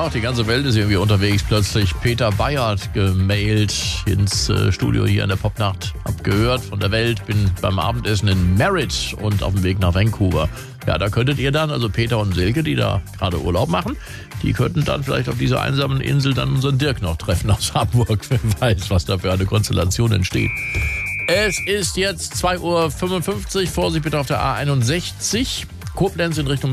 auch, die ganze Welt ist irgendwie unterwegs. Plötzlich Peter Bayert gemailt ins Studio hier in der Popnacht. Hab gehört von der Welt, bin beim Abendessen in Merritt und auf dem Weg nach Vancouver. Ja, da könntet ihr dann, also Peter und Silke, die da gerade Urlaub machen, die könnten dann vielleicht auf dieser einsamen Insel dann unseren Dirk noch treffen aus Hamburg. Wer weiß, was da für eine Konstellation entsteht. Es ist jetzt 2:55 Uhr. Vorsicht bitte auf der A61. Koblenz in Richtung